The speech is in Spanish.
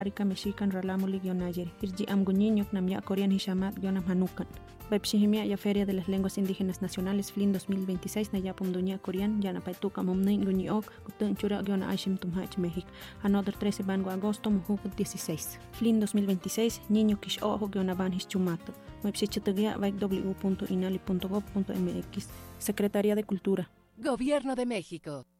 Arika Mexican Ralamuli Guionayeri, Irji Amguñiño, Namya Corean Hishamat, Guionam Hanukan. Webshihimia ya Feria de las Lenguas Indígenas Nacionales FLIN 2026 Nayapum Duña Corean, Yana Paituka Mumnin Guñiok, Kutunchura Guiona Ashim Tumhach México. Another 13 Bango Agosto, Mujuk 16. FLIN 2026, Niño Kish Ojo Guiona Ban Hischumato. Webshichatugia w.inali.gov.mx. Secretaría de Cultura. Gobierno de México.